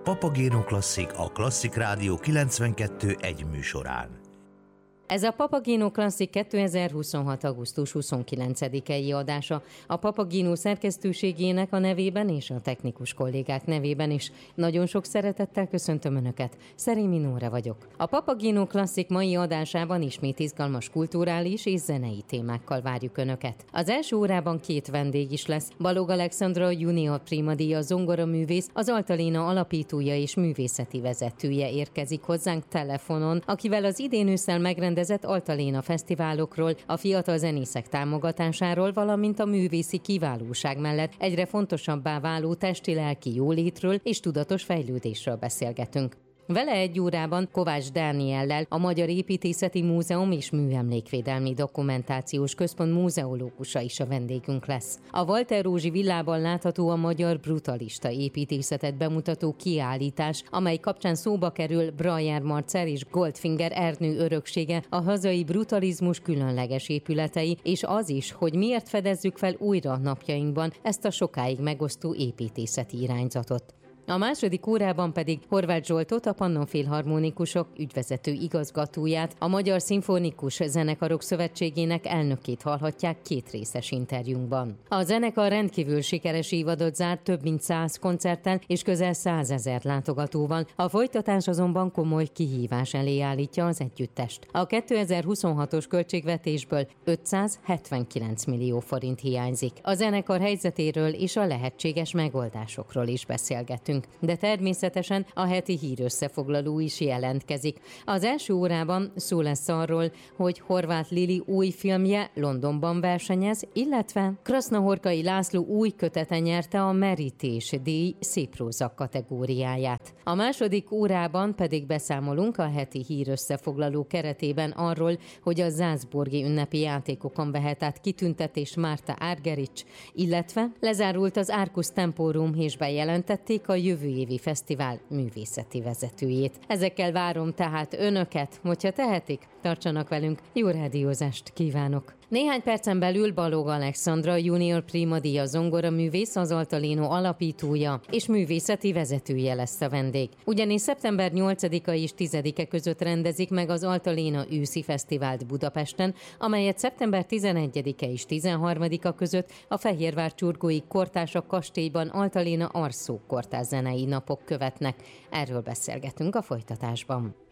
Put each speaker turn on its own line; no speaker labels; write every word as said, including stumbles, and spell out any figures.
Papagéno Klasszik a Klasszik Rádió kilencvenkettő egy műsorán.
Ez a Papagéno Klasszik kétezer-huszonhat. augusztus huszonkilencedikei adása. A Papagéno szerkesztőségének a nevében és a technikus kollégák nevében is nagyon sok szeretettel köszöntöm Önöket. Szerémi Nóra vagyok. A Papagéno Klasszik mai adásában ismét izgalmas kulturális és zenei témákkal várjuk Önöket. Az első órában két vendég is lesz. Balog Alexandra junior primadíja zongoraművész, az Altaléna alapítója és művészeti vezetője érkezik hozzánk telefonon, akivel az idén ősszel megrendezett Altaléna fesztiválokról, a fiatal zenészek támogatásáról, valamint a művészi kiválóság mellett egyre fontosabbá váló testi-lelki jólétről és tudatos fejlődésről beszélgetünk. Vele egy órában Kovács Dániellel, a Magyar Építészeti Múzeum és Műemlékvédelmi Dokumentációs Központ múzeológusa is a vendégünk lesz. A Walter Rózsi villában látható a magyar brutalista építészetet bemutató kiállítás, amely kapcsán szóba kerül Brajer Marcell és Goldfinger Ernő öröksége, a hazai brutalizmus különleges épületei, és az is, hogy miért fedezzük fel újra napjainkban ezt a sokáig megosztó építészeti irányzatot. A második órában pedig Horváth Zsoltot, a Pannon Filharmonikusok ügyvezető igazgatóját, a Magyar Szimfonikus Zenekarok Szövetségének elnökét hallhatják két részes interjúnkban. A zenekar rendkívül sikeres évadot zárt több mint száz koncerttel és közel százezer látogatóval, a folytatás azonban komoly kihívás elé állítja az együttest. A kétezer-huszonhatos költségvetésből ötszázhetvenkilenc millió forint hiányzik. A zenekar helyzetéről és a lehetséges megoldásokról is beszélgetünk. De természetesen a heti hírösszefoglaló is jelentkezik. Az első órában szó lesz arról, hogy Horváth Lili új filmje Londonban versenyez, illetve Krasznahorkai László új kötete nyerte a Merítés díj széppróza kategóriáját. A második órában pedig beszámolunk a heti hírösszefoglaló keretében arról, hogy a Salzburgi ünnepi játékokon vehet át kitüntetés Márta Argerich, illetve lezárult az Arcus Temporum és bejelentették a jövő évi fesztivál művészeti vezetőjét. Ezekkel várom tehát Önöket, hogyha tehetik, tartsanak velünk, jó rádiózást kívánok! Néhány percen belül Balog Alexandra junior primadíja zongoraművész, az Altaléna alapítója és művészeti vezetője lesz a vendég. Ugyanis szeptember nyolcadika és tizedike között rendezik meg az Altaléna őszi fesztivált Budapesten, amelyet szeptember tizenegyedike és tizenharmadika között a Fehérvár Csurgói Kortársak kastélyban Altaléna Arszó kortárs zenei napok követnek. Erről beszélgetünk a folytatásban.